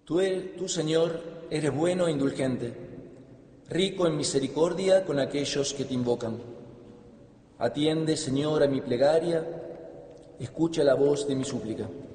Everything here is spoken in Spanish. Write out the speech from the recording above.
Tú, Señor, eres bueno e indulgente, rico en misericordia con aquellos que te invocan. Atiende, Señor, a mi plegaria, escucha la voz de mi súplica.